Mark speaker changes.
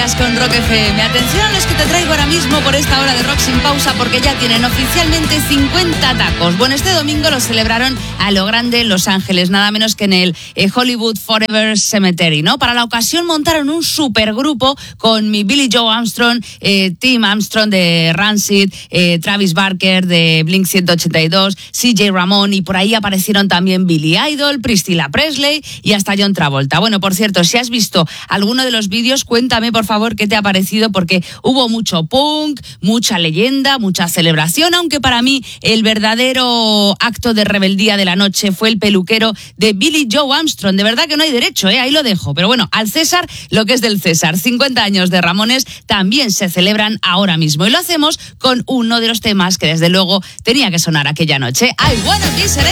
Speaker 1: días con Rock FM. Atención a los que te traigo ahora mismo por esta hora de Rock sin pausa, porque ya tienen oficialmente 50 tacos. Bueno, este domingo lo celebraron a lo grande en Los Ángeles, nada menos que en el Hollywood Forever Cemetery, ¿no? Para la ocasión montaron un supergrupo con mi Billie Joe Armstrong, Tim Armstrong de Rancid, Travis Barker de Blink 182, CJ Ramón, y por ahí aparecieron también Billy Idol, Priscilla Presley y hasta John Travolta. Bueno, por cierto, si has visto alguno de los vídeos, cuéntame por favor qué te ha parecido, porque hubo mucho punk, mucha leyenda, mucha celebración, aunque para mí el verdadero acto de rebeldía de la noche fue el peluquero de Billie Joe Armstrong. De verdad que no hay derecho, ahí lo dejo. Pero bueno, al César lo que es del César. 50 años de Ramones también se celebran ahora mismo, y lo hacemos con uno de los temas que desde luego tenía que sonar aquella noche. I Wanna Be Serena.